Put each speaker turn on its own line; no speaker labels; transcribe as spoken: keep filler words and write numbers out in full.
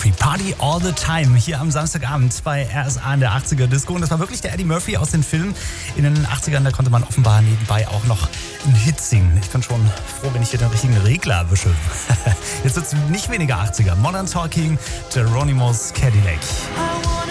Murphy. Party all the time. Hier am Samstagabend bei R S A in der achtziger Disco. Und das war wirklich der Eddie Murphy aus den Filmen. In den achtzigern, da konnte man offenbar nebenbei auch noch einen Hit singen. Ich bin schon froh, wenn ich hier den richtigen Regler erwische. Jetzt wird es nicht weniger achtziger. Modern Talking, Geronimo's Cadillac.